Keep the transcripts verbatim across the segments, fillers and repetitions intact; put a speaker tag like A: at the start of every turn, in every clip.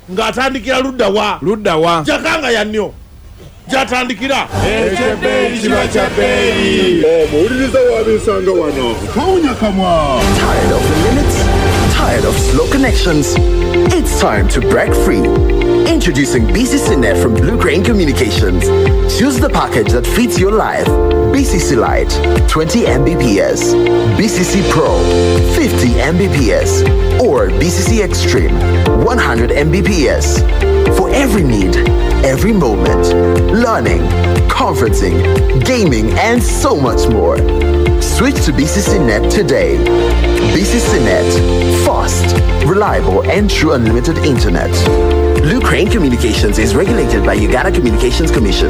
A: ng'atandikira ludda wa
B: ludda wa
A: jakanga yannyo gyatandikira
B: ekyebeeyi kiba kya bbeeyi
C: omuwuliriza wabisanga wano tawunya kamwa.
D: Tired of the limits? Tired of slow connections? It's time to break free. Introducing B C C Net from Blue Crane Communications. Choose the package that fits your life. B C C Lite, twenty megabits per second. B C C Pro, fifty megabits per second. Or B C C Extreme, one hundred megabits per second. For every need, every moment. Learning, conferencing, gaming, and so much more. Switch to B C C Net today. B C C Net. Fast, reliable, and true unlimited internet. Blue Crane Communications is regulated by Uganda Communications Commission.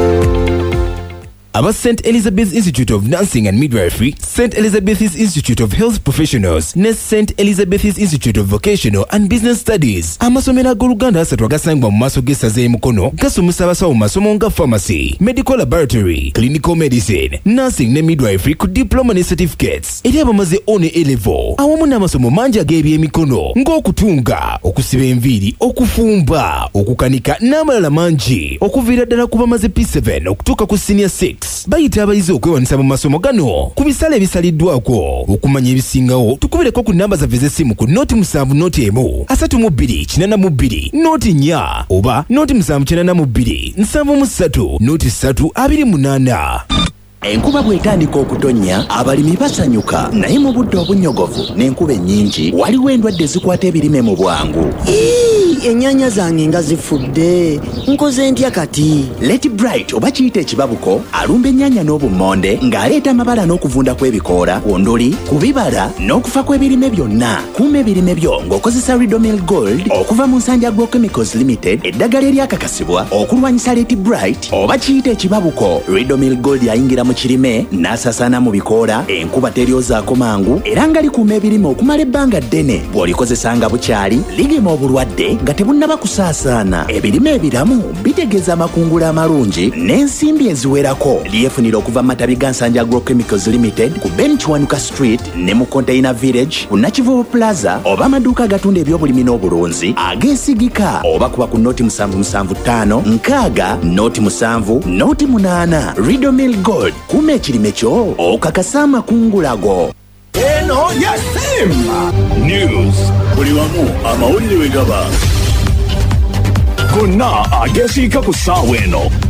E: About Saint Elizabeth's Institute of Nursing and Midwifery, Saint Elizabeth's Institute of Health Professionals, ne Saint Elizabeth's Institute of Vocational and Business Studies. Amasomero ag'Oluganda asatu agasangibwa mu maaso g'essaza e Mukono gasomesa abasawo mu masomo nga pharmacy, medical laboratory, clinical medicine, nursing ne midwifery ku diploma ne certificates. Eri abamaze O ne A level awamu n'amasomo mangi ag'ebyemikono ng'okutunga, okusiba enviiri, okufumba, okukanika n'amalala mangi okuviira ddala ku bamaze P seven okutuuka ku senior six. Bayita abayizi okwewanisa mu masomo gano ku bisale ebisaliddwako. Okumanya ebisingawo tukubireko ku namba zaffe z'essimu ku noti musanvu noti emu asatu mu bbiri kinana mu bbiri noti nnya oba noti musanvu kinana mu bbiri nsanvu mu ssatu noti ssatu abiri munaana.
F: Enkuba bwetandika okutonnya abalimi basanyuka naye mu budde obunyogovu n'enkuba ennyingi waliwo endwadde zikwata ebirime mu bwangu.
G: Ennyanya zange nga zifudde nkoze ntya kati?
F: Let Bright oba kiyita ekibabuko alumba ennyanya n'obummonde ng'aleeta amabala n'okuvunda kw'ebikoola ku nduli ku bibala n'okufa kw'ebirime byonna. Kuuma ebirime byo ng'okozesa Ridomil Gold okuva mu nsanja Agrochemicals Limited, eddagala eryakakasibwa okulwanyisa Let Bright oba kiyita ekibabuko. Ridomil Gold yayingira mu kirime n'asasana mu bikoola, enkuba teryozaako mangu era nga likuuma ebirime okumala ebbanga ddene. Bw'olikozesa nga bukyali ligema obulwadde nga tebunnaba kusaasaana. Ebirime ebiramu bitegeeza amakungula amalungi n'ensimbi eziwerako. Lyefunira okuva mu matabi ga Nsanja Agrochemicals Limited ku Benchwanuka Street ne mu Container Village ku Nakivubo Plaza oba amaduuka agatunda ebyobulimi n'obulunzi ageesigika oba kuba ku noti musanvu musanvu ttaano nkaaga noti musanvu noti munaana. Ridomil Gold, kuuma ekirime kyo okakasa amakungula go.
C: Eno ya Simba News. Buli wamu amawulire we gaba. Gonna agesiika ku ssaawa eno